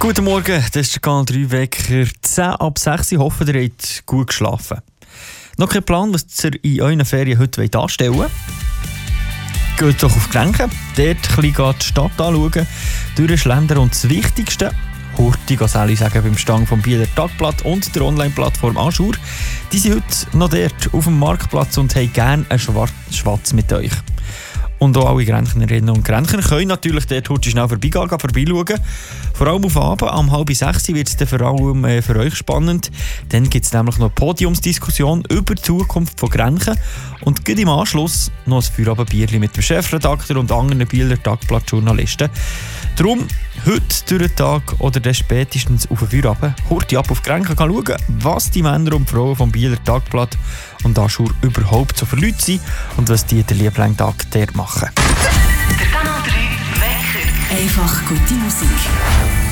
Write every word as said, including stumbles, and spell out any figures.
Guten Morgen, das ist der Kanal drei Wecker zehn ab sechs. Ich hoffe, ihr habt gut geschlafen. Noch kein Plan, was ihr in euren Ferien heute anstellen wollt? Geht doch auf die Grenchen. Dort ein bisschen die Stadt anschauen, durchschlendern und das Wichtigste, hurtig, als alle sagen, beim Stand vom Bieler Tagblatt und der Online-Plattform Ajour. Die sind heute noch dort auf dem Marktplatz und haben gerne einen Schwatz mit euch. Und auch alle Grenznerinnen und Grenzer können natürlich dort heute schnell vorbeigehen, vorbeischauen. Vor allem auf Abend, am halb sechs wird es vor allem äh, für euch spannend. Dann gibt es nämlich noch eine Podiumsdiskussion über die Zukunft von Grenchen. Und gleich im Anschluss noch ein Feierabendbierchen mit dem Chefredakteur und anderen Bieler Tagblatt-Journalisten. Darum heute durch den Tag oder dann spätestens auf den Feierabend hurtig ab auf die Grenchen schauen, was die Männer und Frauen vom Bieler Tagblatt und Ajour überhaupt so für Leute sind und was die den lieblichen Tag dort machen. Der Kanal drei Wecker. Einfach gute Musik.